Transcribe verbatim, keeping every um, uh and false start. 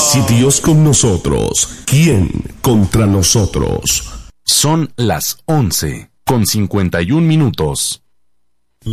Si Dios con nosotros, ¿quién contra nosotros? Son las once con cincuenta y un minutos.